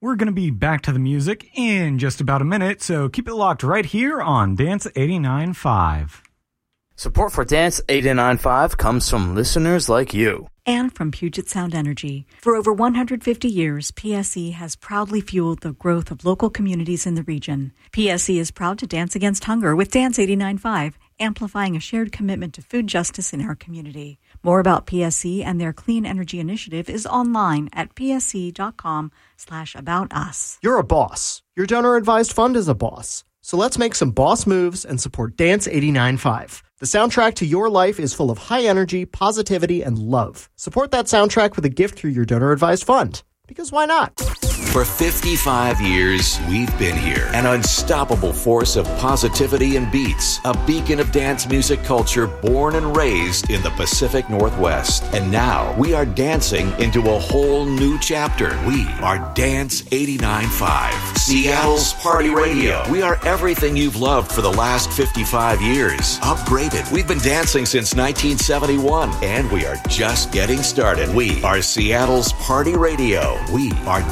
We're going to be back to the music in just about a minute, so keep it locked right here on Dance 89.5. Support for Dance 89.5 comes from listeners like you. And from Puget Sound Energy. For over 150 years, PSE has proudly fueled the growth of local communities in the region. PSE is proud to dance against hunger with Dance 89.5, amplifying a shared commitment to food justice in our community. More about PSE and their clean energy initiative is online at pse.com/aboutus. You're a boss. Your donor-advised fund is a boss. So let's make some boss moves and support Dance 89.5. The soundtrack to your life is full of high energy, positivity, and love. Support that soundtrack with a gift through your donor-advised fund. Because why not? For 55 years, we've been here. An unstoppable force of positivity and beats. A beacon of dance music culture born and raised in the Pacific Northwest. And now we are dancing into a whole new chapter. We are Dance 89.5, Seattle's Party Radio. We are everything you've loved for the last 55 years. Upgraded. We've been dancing since 1971, and we are just getting started. We are Seattle's Party Radio. We are